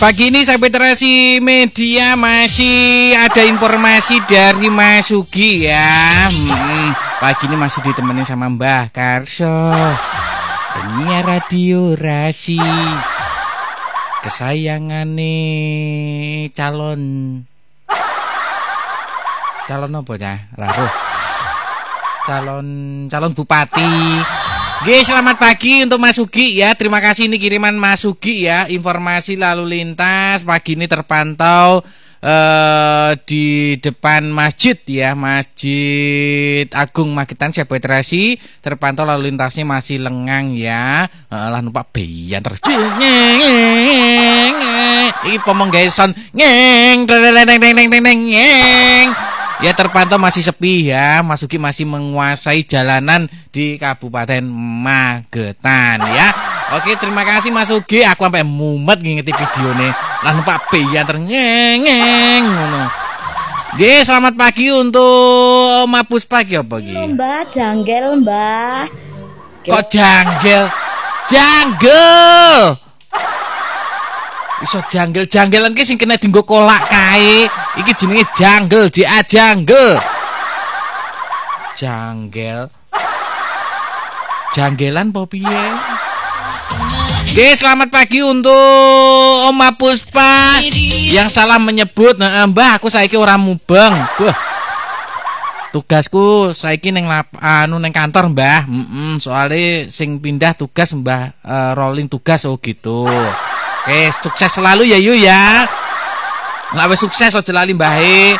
Pagi ini sahabat Terasi Media masih ada informasi dari Mas Sugi ya. Pagi ini masih ditemenin sama Mbah Karso, penyiar radio Rasi kesayangane calon apa ya? Raruh. Calon bupati. Oke, selamat pagi untuk Mas Sugi ya. Terima kasih, ini kiriman Mas Sugi ya. Informasi lalu lintas pagi ini terpantau di depan masjid ya, Masjid Agung Magetan Sahabat Terasi. Terpantau lalu lintasnya masih lengang ya. Lah numpak beyan terus. Iki pomong gawe son ngeng ngeng. Ya terpantau masih sepi ya. Mas Sugi masih menguasai jalanan di Kabupaten Magetan ya. Oke, terima kasih Mas Sugi. Aku sampai mumet ngingeti videone. Lah numpak beyan terngeng ngono. Nggih, selamat pagi untuk Mbak Puspa iki apa iki? Mbak, janggel, Mbak. Kok janggel? Janggel. Iso janggel-janggelan ki sing kena dienggo kolak kae. Iki jenenge janggel, janggel. Janggel. Janggelan po piye? Oke, selamat pagi untuk Oma Puspa yang salah menyebut. Nah, Mbah, aku saiki ora mubeng. Wah. Tugasku saiki ning ning kantor, Mbah. Soalnya sing pindah tugas, Mbah, rolling tugas gitu. Oke, sukses selalu ya Yu ya. Nggak sukses aja lali mbahe.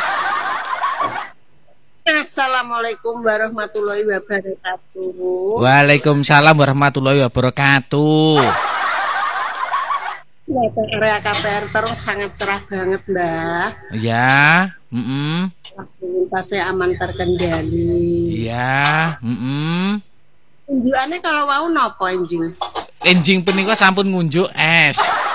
Assalamualaikum warahmatullahi wabarakatuh. Waalaikumsalam warahmatullahi wabarakatuh. Area KPR terus sangat cerah banget, Mbak. Ya, Lintasnya aman terkendali. Ya, Tunjukannya kalau mau nopo enjing? Enjing punika sampun ngunjuk es.